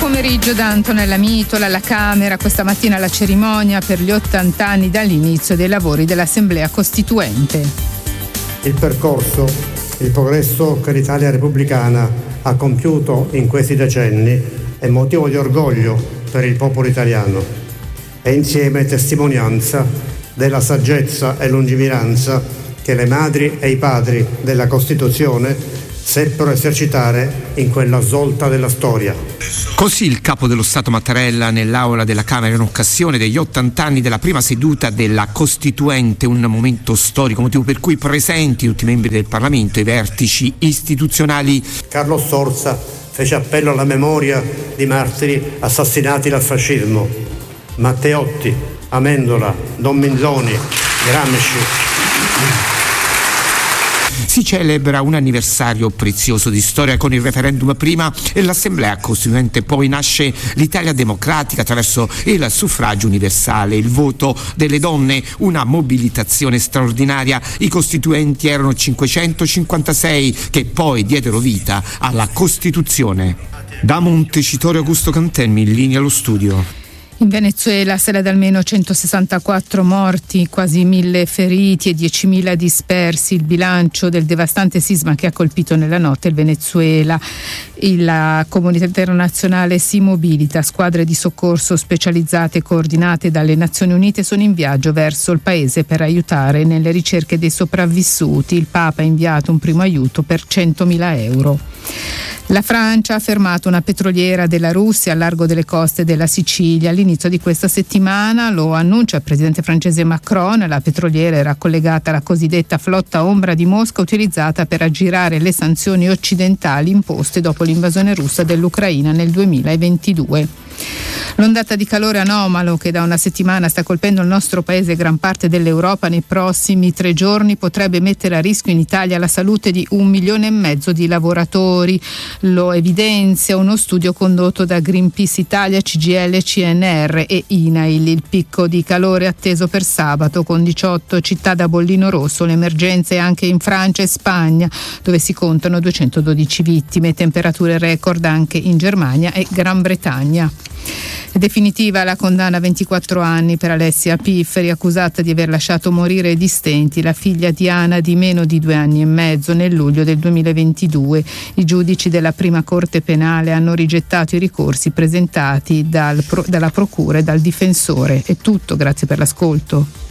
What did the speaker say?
Pomeriggio da Antonella Mitola alla Camera. Questa mattina la cerimonia per gli 80 anni dall'inizio dei lavori dell'Assemblea Costituente. Il percorso, il progresso che l'Italia repubblicana ha compiuto in questi decenni è motivo di orgoglio per il popolo italiano e insieme testimonianza della saggezza e lungimiranza che le madri e i padri della Costituzione seppero esercitare in quella svolta della storia. Così il capo dello Stato Mattarella nell'aula della Camera in occasione degli 80 anni della prima seduta della Costituente, un momento storico, motivo per cui presenti tutti i membri del Parlamento e i vertici istituzionali. Carlo Sforza fece appello alla memoria di martiri assassinati dal fascismo. Matteotti, Amendola, Don Minzoni, Gramsci. Si celebra un anniversario prezioso di storia con il referendum prima e l'Assemblea Costituente poi. Nasce l'Italia democratica attraverso il suffragio universale, il voto delle donne, una mobilitazione straordinaria. I costituenti erano 556 che poi diedero vita alla Costituzione. Da Montecitorio Augusto Cantelmi, in linea allo studio. In Venezuela si è da almeno 164 morti, quasi 1.000 feriti e 10.000 dispersi. Il bilancio del devastante sisma che ha colpito nella notte il Venezuela. La comunità internazionale si mobilita. Squadre di soccorso specializzate coordinate dalle Nazioni Unite sono in viaggio verso il paese per aiutare nelle ricerche dei sopravvissuti. Il Papa ha inviato un primo aiuto per 100.000 euro. La Francia ha fermato una petroliera della Russia al largo delle coste della Sicilia. All'inizio di questa settimana, lo annuncia il presidente francese Macron, la petroliera era collegata alla cosiddetta flotta ombra di Mosca, utilizzata per aggirare le sanzioni occidentali imposte dopo l'invasione russa dell'Ucraina nel 2022. L'ondata di calore anomalo che da una settimana sta colpendo il nostro paese e gran parte dell'Europa nei prossimi 3 giorni potrebbe mettere a rischio in Italia la salute di 1,5 milioni di lavoratori. Lo evidenzia uno studio condotto da Greenpeace Italia, CGIL, CNR e INAIL. Il picco di calore atteso per sabato con 18 città da bollino rosso. L'emergenza è anche in Francia e Spagna, dove si contano 212 vittime. Temperature record anche in Germania e Gran Bretagna. È definitiva la condanna a 24 anni per Alessia Pifferi, accusata di aver lasciato morire di stenti la figlia Diana di meno di 2 anni e mezzo nel luglio del 2022. I giudici della prima corte penale hanno rigettato i ricorsi presentati dalla procura e dal difensore. È tutto, grazie per l'ascolto.